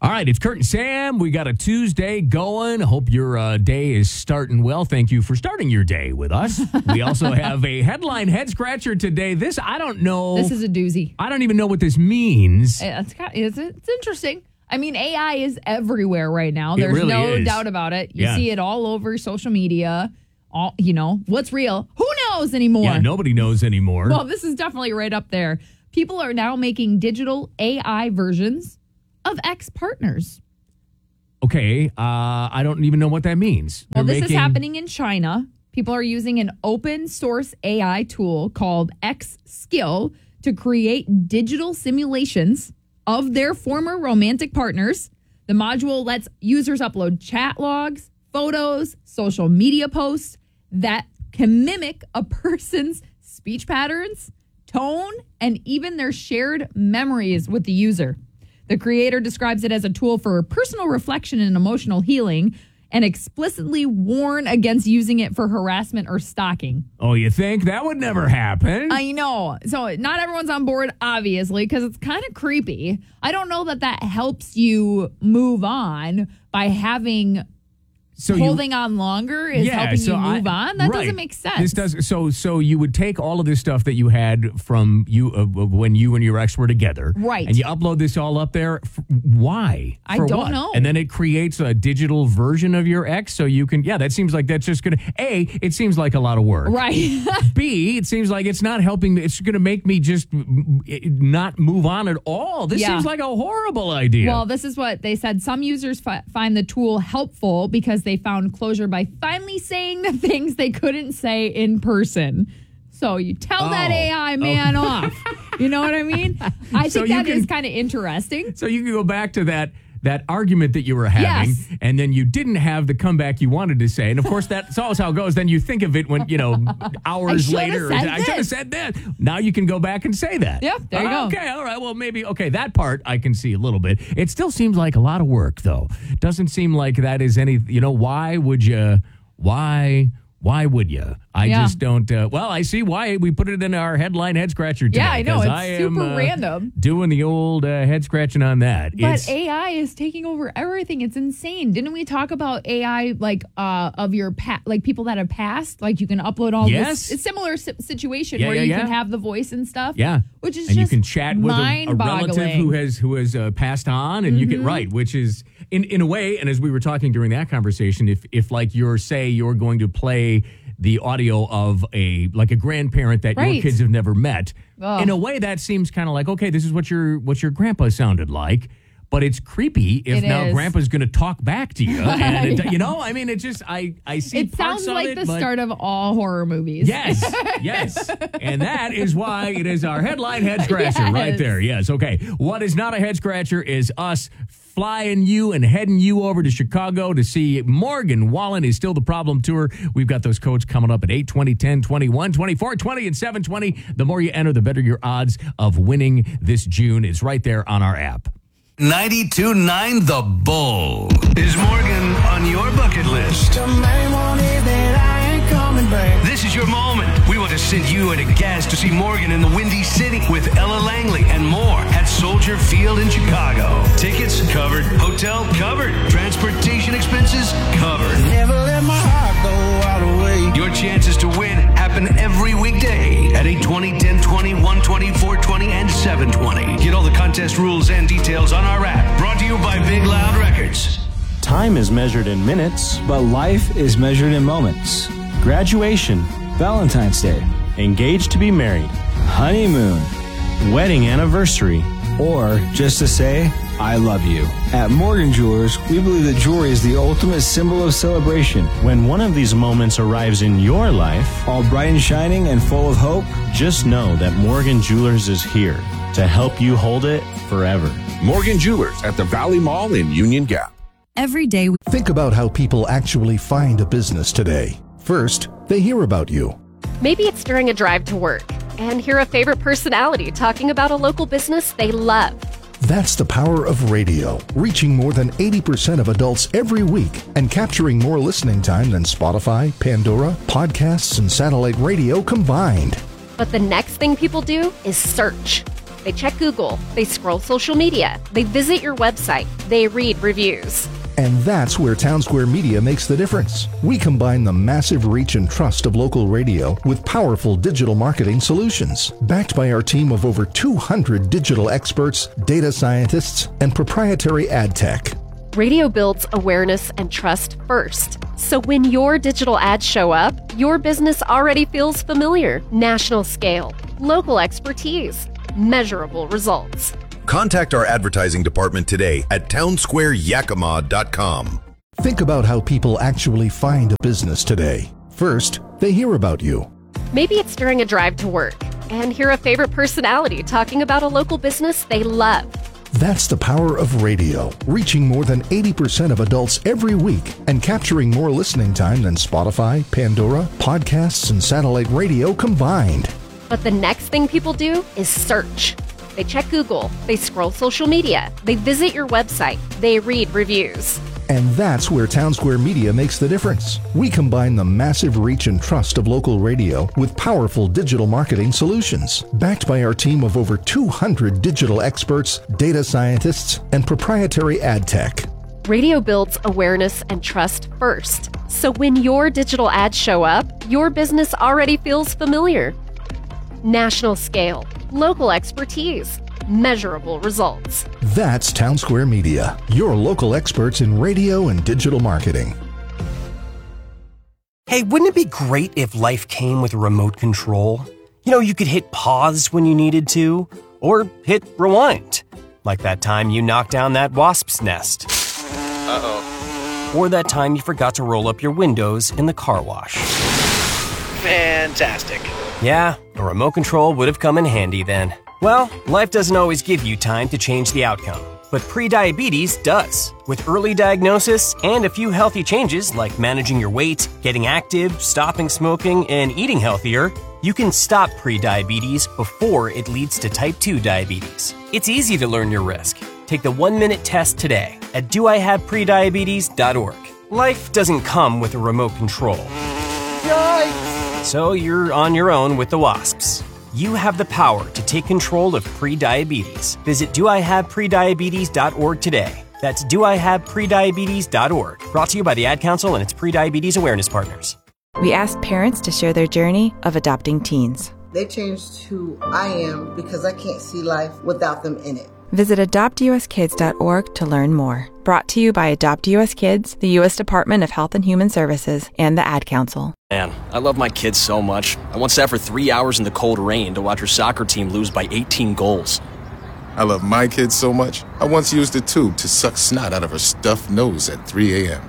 All right, it's Kurt and Sam. We got a Tuesday going. Hope your day is starting well. Thank you for starting your day with us. We also have a headline head scratcher today. This, I don't know. This is a doozy. I don't even know what this means. It's interesting. I mean, AI is everywhere right now. There's really no is. doubt about it. You see it all over social media. What's real? Who knows anymore? Yeah, nobody knows anymore. Well, this is definitely right up there. People are now making digital AI versions of ex-partners. Okay, I don't even know what that means. Well, this is happening in China. People are using an open source AI tool called X-Skill to create digital simulations of their former romantic partners. The module lets users upload chat logs, photos, social media posts that can mimic a person's speech patterns, tone, and even their shared memories with the user. The creator describes it as a tool for personal reflection and emotional healing, and explicitly warn against using it for harassment or stalking. Oh, you think? That would never happen. I know. So not everyone's on board, obviously, because it's kind of creepy. I don't know that helps you move on by having... holding on longer is helping you move on? That doesn't make sense. This does. So you would take all of this stuff that you had from you when you and your ex were together. Right. And you upload this all up there. Why? I don't know. And then it creates a digital version of your ex so you can, that seems like that's just going to, A, it seems like a lot of work. Right. B, it seems like it's not helping. It's going to make me just not move on at all. This seems like a horrible idea. Well, this is what they said. Some users find the tool helpful because they found closure by finally saying the things they couldn't say in person. So you tell that AI man off. You know what I mean? I think that is kind of interesting. So you can go back to that argument that you were having, and then you didn't have the comeback you wanted to say. And of course, that's always how it goes. Then you think of it when, hours later. I should have said that. Now you can go back and say that. Yep, there you go. Okay, all right. Well, maybe, that part I can see a little bit. It still seems like a lot of work, though. Doesn't seem like that is any, why would you, why would you? I just don't. I see why we put it in our headline head scratcher today. Yeah, I know. It's super random. Doing the old head scratching on that. But AI is taking over everything. It's insane. Didn't we talk about AI of your people that have passed? Like you can upload all this. It's a similar situation where you can have the voice and stuff. Yeah, which is and just you can chat with a relative who has passed on, and you get which is in a way. And as we were talking during that conversation, if like you're going to play the audio of a grandparent that your kids have never met. In a way, that seems kind of like, okay, this is what your grandpa sounded like. But it's creepy if now grandpa's going to talk back to you. And it's just, I see it parts sounds of like it. The start of all horror movies. Yes. And that is why it is our headline head scratcher right there. Yes, okay. What is not a head scratcher is us flying you and heading you over to Chicago to see Morgan Wallen is Still the Problem tour. We've got those codes coming up at 8, 20, 10, 21, 24, 20, and 720. The more you enter, the better your odds of winning this June. It's right there on our app. 92.9 The Bull. Is Morgan on your bucket list? This is your moment. We want to send you and a guest to see Morgan in the Windy City with Ella Langley and more at Soldier Field in Chicago. Tickets covered. Hotel covered. Transportation expenses covered. Never let my heart go out of way. Your chances to win happen every weekday at 8:20, 10:20, 1:20, 4:20, and 7:20. Get all the contest rules and details on our app. Brought to you by Big Loud Records. Time is measured in minutes, but life is measured in moments. Graduation, Valentine's Day, engaged to be married, honeymoon, wedding anniversary, or just to say, I love you. At Morgan Jewelers, we believe that jewelry is the ultimate symbol of celebration. When one of these moments arrives in your life, all bright and shining and full of hope, just know that Morgan Jewelers is here to help you hold it forever. Morgan Jewelers at the Valley Mall in Union Gap. Every day. Think about how people actually find a business today. First, they hear about you. Maybe it's during a drive to work and hear a favorite personality talking about a local business they love. That's the power of radio, reaching more than 80% of adults every week and capturing more listening time than Spotify, Pandora, podcasts, and satellite radio combined. But the next thing people do is search. They check Google, they scroll social media, they visit your website, they read reviews. And that's where Townsquare Media makes the difference. We combine the massive reach and trust of local radio with powerful digital marketing solutions. Backed by our team of over 200 digital experts, data scientists, and proprietary ad tech. Radio builds awareness and trust first. So when your digital ads show up, your business already feels familiar. National scale, local expertise, measurable results. Contact our advertising department today at townsquareyakima.com. Think about how people actually find a business today. First, they hear about you. Maybe it's during a drive to work and hear a favorite personality talking about a local business they love. That's the power of radio, reaching more than 80% of adults every week and capturing more listening time than Spotify, Pandora, podcasts, and satellite radio combined. But the next thing people do is search. They check Google, they scroll social media, they visit your website, they read reviews. And that's where Townsquare Media makes the difference. We combine the massive reach and trust of local radio with powerful digital marketing solutions. Backed by our team of over 200 digital experts, data scientists, and proprietary ad tech. Radio builds awareness and trust first. So when your digital ads show up, your business already feels familiar. National scale, local expertise, measurable results. That's Townsquare Media, your local experts in radio and digital marketing. Hey, wouldn't it be great if life came with a remote control? You know, you could hit pause when you needed to, or hit rewind, like that time you knocked down that wasp's nest. Uh-oh. Or that time you forgot to roll up your windows in the car wash. Fantastic. Yeah, a remote control would have come in handy then. Well, life doesn't always give you time to change the outcome, but prediabetes does. With early diagnosis and a few healthy changes like managing your weight, getting active, stopping smoking, and eating healthier, you can stop prediabetes before it leads to type 2 diabetes. It's easy to learn your risk. Take the 1-minute test today at doihaveprediabetes.org. Life doesn't come with a remote control. Yikes! So you're on your own with the wasps. You have the power to take control of prediabetes. Visit doihaveprediabetes.org today. That's doihaveprediabetes.org. Brought to you by the Ad Council and its prediabetes awareness partners. We asked parents to share their journey of adopting teens. They changed who I am because I can't see life without them in it. Visit adoptuskids.org to learn more. Brought to you by Adopt US Kids, the U.S. Department of Health and Human Services, and the Ad Council. Man, I love my kids so much. I once sat for 3 hours in the cold rain to watch her soccer team lose by 18 goals. I love my kids so much, I once used a tube to suck snot out of her stuffed nose at 3 a.m.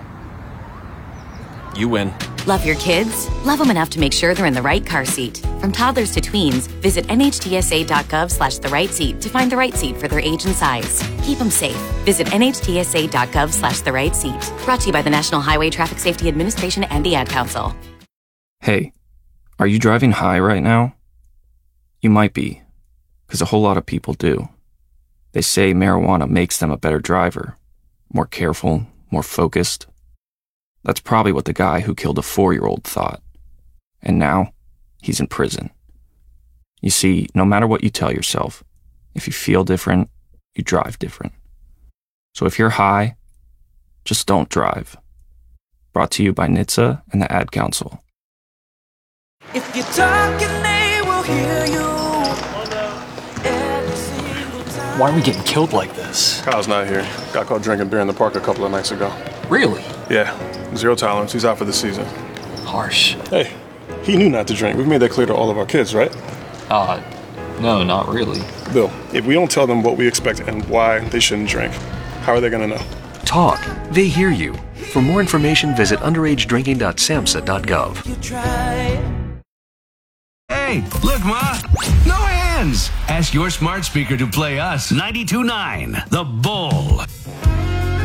You win. Love your kids? Love them enough to make sure they're in the right car seat. From toddlers to tweens, visit nhtsa.gov/the-right-seat to find the right seat for their age and size. Keep them safe. Visit nhtsa.gov/the-right-seat. Brought to you by the National Highway Traffic Safety Administration and the Ad Council. Hey, are you driving high right now? You might be, because a whole lot of people do. They say marijuana makes them a better driver, more careful, more focused. That's probably what the guy who killed a 4-year-old thought. And now, he's in prison. You see, no matter what you tell yourself, if you feel different, you drive different. So if you're high, just don't drive. Brought to you by NHTSA and the Ad Council. If you're talking, they will hear you. Why are we getting killed like this? Kyle's not here. Got caught drinking beer in the park a couple of nights ago. Really? Yeah. 0 tolerance. He's out for the season. Harsh. Hey, he knew not to drink. We've made that clear to all of our kids, right? No, not really. Bill, if we don't tell them what we expect and why they shouldn't drink, how are they going to know? Talk. They hear you. For more information, visit underagedrinking.samhsa.gov. Hey, look, Ma. No hands. Ask your smart speaker to play us. 92.9, The Bull.